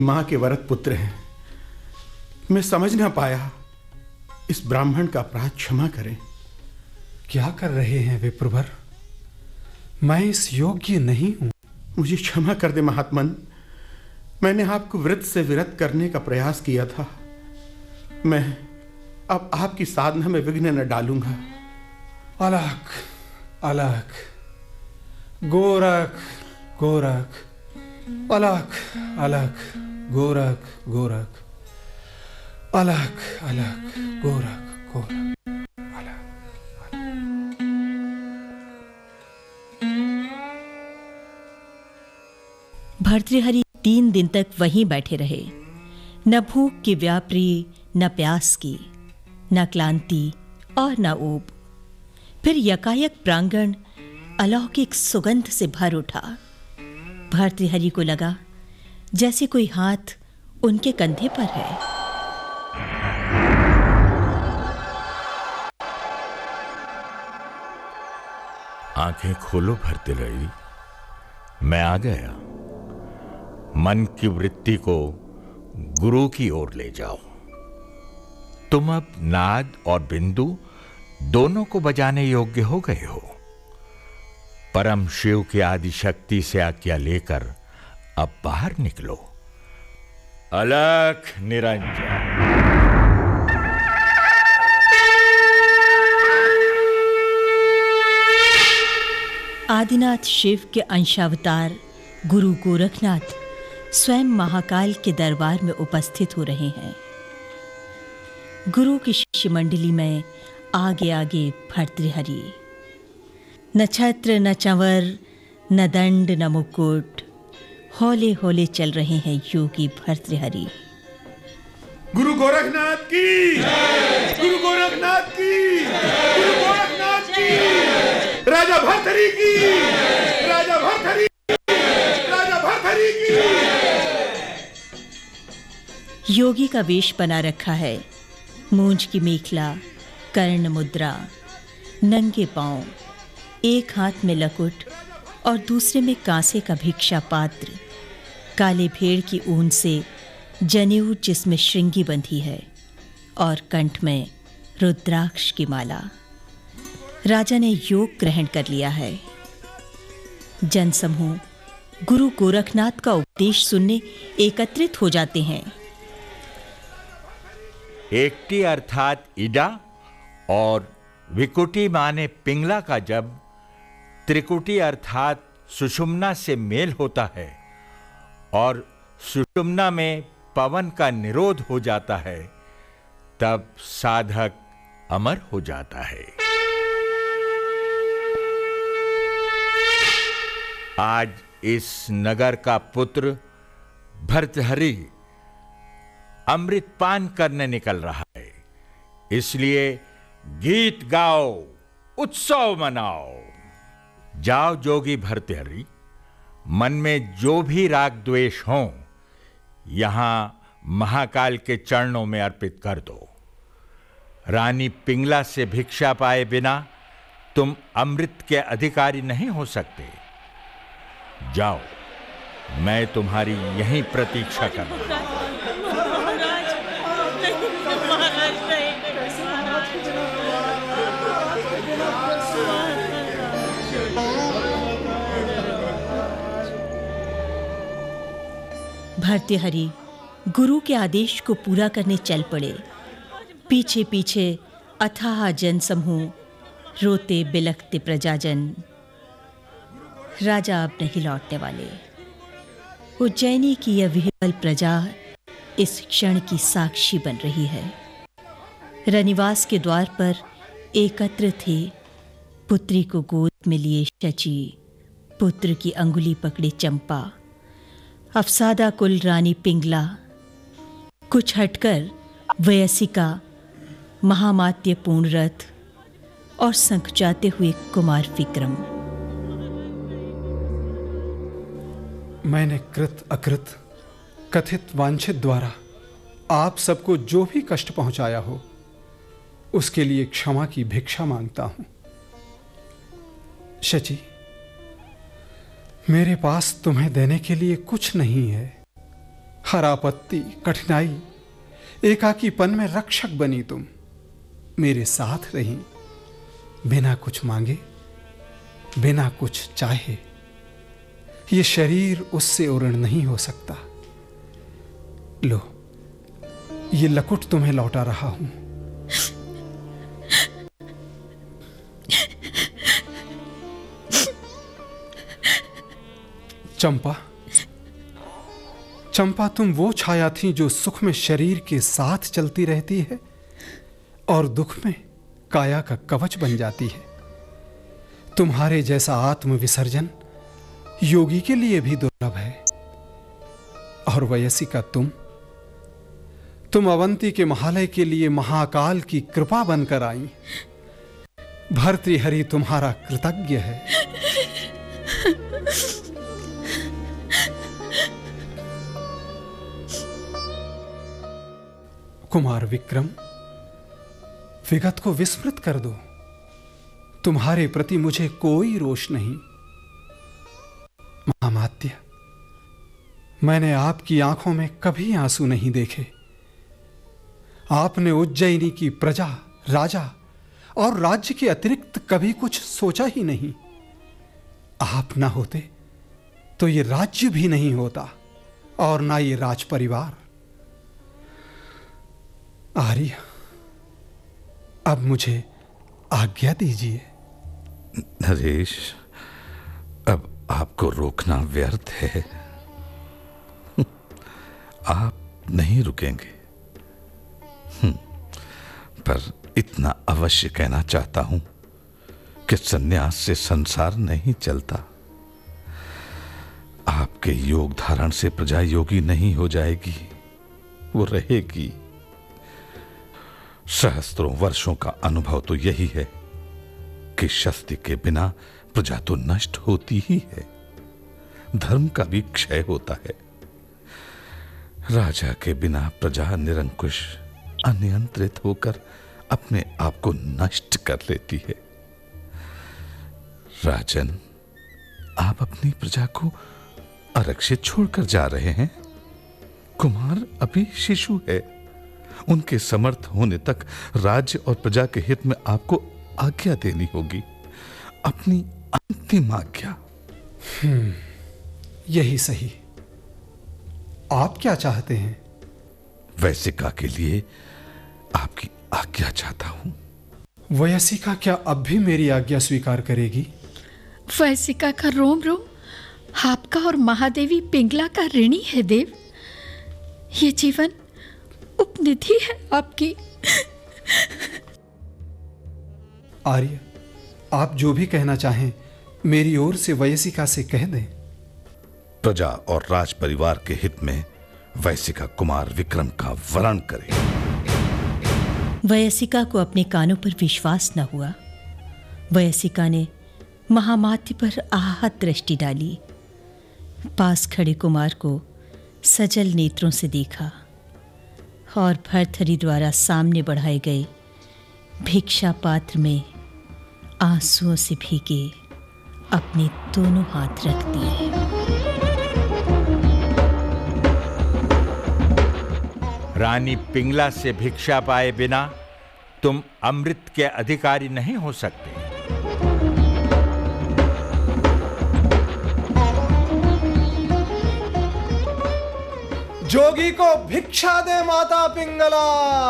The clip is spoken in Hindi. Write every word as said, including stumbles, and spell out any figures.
मां के वरद पुत्र हैं। मैं समझ ना पाया। इस ब्राह्मण का अपराध क्षमा करें। क्या कर रहे हैं विप्रवर? मैं इस योग्य नहीं हूं। मुझे क्षमा कर दे महात्मन। मैंने आपको व्रत से विरत करने का प्रयास किया था। मैं अब आपकी साधना में विघ्न न डालूंगा। अलख अलख गोरख गोरख, अलख अलख गोरख गोरख, अलख अलख गोरख गोरख, अलख। भर्तृहरि तीन दिन तक वहीं बैठे रहे। न भूख की व्यापरी, न प्यास की, न क्लांति और न ऊब। फिर यकायक प्रांगण अलौकिक सुगंध से भर उठा। भर्तृहरि को लगा जैसे कोई हाथ उनके कंधे पर है। आंखें खोलो भर्तृहरि, मैं आ गया। मन की वृत्ति को गुरु की ओर ले जाओ। तुम अब नाद और बिंदु दोनों को बजाने योग्य हो गए हो। परम शिव की आदि शक्ति से आज्ञा लेकर अब बाहर निकलो। अलख निरंजन। आदिनाथ शिव के अंशावतार गुरु गोरखनाथ स्वयं महाकाल के दरबार में उपस्थित हो रहे हैं। गुरु की शिष्य मंडली में आगे आगे भर्तृहरि। न छत्र न चंवर, न दंड न मुकुट, हौले हौले चल रहे हैं योगी भर्तृहरि। गुरु गोरखनाथ की, गुरु गोरखनाथ की, गुरु गोरखनाथ की, राजा भर्तृहरि की, राजा भर्तृहरि, राजा भर्तृहरि की। योगी का वेश बना रखा है। मूंछ की मेखला, कर्ण मुद्रा, नंगे पांव, एक हाथ में लकुट और दूसरे में कांसे का भिक्षा पात्र, काले भेड़ की ऊन से जनेऊ जिसमें श्रृंगी बंधी है और कंठ में रुद्राक्ष की माला। राजा ने योग ग्रहण कर लिया है। जनसमूह गुरु गोरखनाथ का उपदेश सुनने एकत्रित हो जाते हैं। एकटी अर्थात इडा और विकुटी माने पिंगला का जब त्रिकुटी अर्थात सुषुम्ना से मेल होता है और सुषुम्ना में पवन का निरोध हो जाता है, तब साधक अमर हो जाता है। आज इस नगर का पुत्र भर्तृहरि अमृतपान करने निकल रहा है, इसलिए गीत गाओ, उत्सव मनाओ। जाओ जोगी भर्तृहरि, मन में जो भी राग द्वेष हो यहां महाकाल के चरणों में अर्पित कर दो। रानी पिंगला से भिक्षा पाए बिना तुम अमृत के अधिकारी नहीं हो सकते। जाओ, मैं तुम्हारी यहीं प्रतीक्षा कर रहा हूं। भर्तृहरि गुरु के आदेश को पूरा करने चल पड़े। पीछे पीछे अथाह जनसमूह, रोते बिलखते प्रजाजन। राजा अब नहीं लौटने वाले। उज्जैनी की यह विह्वल प्रजा इस क्षण की साक्षी बन रही है। रनिवास के द्वार पर एकत्र थे। पुत्री को गोद में लिए शची, पुत्र की अंगुली पकड़े चंपा, अफसादा कुल रानी पिंगला, कुछ हटकर वयसिका, महामात्य पूर्णरथ और संकुचाते हुए कुमार विक्रम। मैंने कृत अकृत, कथित वांछित द्वारा आप सबको जो भी कष्ट पहुंचाया हो, उसके लिए क्षमा की भिक्षा मांगता हूं। शची, मेरे पास तुम्हें देने के लिए कुछ नहीं है। हर आपत्ति, कठिनाई, एकाकीपन में रक्षक बनी तुम, मेरे साथ रही, बिना कुछ मांगे, बिना कुछ चाहे। ये शरीर उससे ऋण नहीं हो सकता। लो, ये लकुट तुम्हें लौटा रहा हूं। चंपा, चंपा, तुम वो छाया थी जो सुख में शरीर के साथ चलती रहती है और दुख में काया का कवच बन जाती है। तुम्हारे जैसा आत्म विसर्जन योगी के लिए भी दुर्लभ है। और वयसी का तुम तुम अवंती के महालय के लिए महाकाल की कृपा बनकर आई। भर्तृहरि तुम्हारा कृतज्ञ है। कुमार विक्रम, विगत को विस्मृत कर दो। तुम्हारे प्रति मुझे कोई रोष नहीं। महामात्य, मैंने आपकी आंखों में कभी आंसू नहीं देखे। आपने उज्जैनी की प्रजा, राजा और राज्य के अतिरिक्त कभी कुछ सोचा ही नहीं। आप ना होते तो ये राज्य भी नहीं होता और ना ये राज परिवार। आर्य, अब मुझे आज्ञा दीजिए। नरेश, अब आपको रोकना व्यर्थ है। आप नहीं रुकेंगे, पर इतना अवश्य कहना चाहता हूं कि संन्यास से संसार नहीं चलता। आपके योग धारण से प्रजा योगी नहीं हो जाएगी, वो रहेगी। सहस्त्रों वर्षों का अनुभव तो यही है कि शस्त्र के बिना प्रजा तो नष्ट होती ही है, धर्म का भी क्षय होता है। राजा के बिना प्रजा निरंकुश, अनियंत्रित होकर अपने आप को नष्ट कर लेती है। राजन, आप अपनी प्रजा को आरक्षित छोड़कर जा रहे हैं। कुमार अभी शिशु है, उनके समर्थ होने तक राज्य और प्रजा के हित में आपको आज्ञा देनी होगी, अपनी अंतिम आज्ञा। हम्म, यही सही। आप क्या चाहते हैं? वैसिका के लिए आपकी आज्ञा चाहता हूं। वयसिका क्या अब भी मेरी आज्ञा स्वीकार करेगी? वयसिका का रोम रोम आपका और महादेवी पिंगला का ऋणी है देव। ये जीवन उपनिधि है आपकी। आर्य, आप जो भी कहना चाहें मेरी ओर से वयसिका से कह दें। प्रजा और राज परिवार के हित में वयसिका कुमार विक्रम का वरण करे। वयसिका को अपने कानों पर विश्वास न हुआ। वयसिका ने महामात्य पर आहत दृष्टि डाली, पास खड़े कुमार को सजल नेत्रों से देखा और भर्तृहरि द्वारा सामने बढ़ाए गए भिक्षा पात्र में आंसुओं से भीगे अपने दोनों हाथ रख दिए। रानी पिंगला से भिक्षा पाए बिना तुम अमृत के अधिकारी नहीं हो सकते। जोगी को भिक्षा दे माता पिंगला।